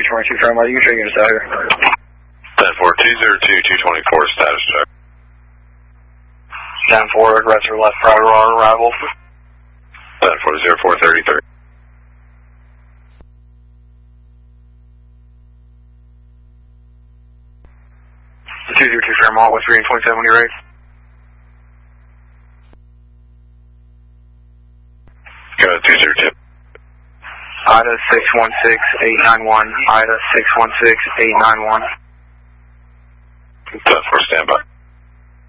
222 Fairmont, you can show units out here. 10-4, 202, 224, status check. 10-4, aggressor left prior on arrival. 10-4, 0433. 202 Fairmont, West 3 and 27 when you're ready. Go ahead, 202. Ida 616-891, Ida 616-891. 10-4, stand by.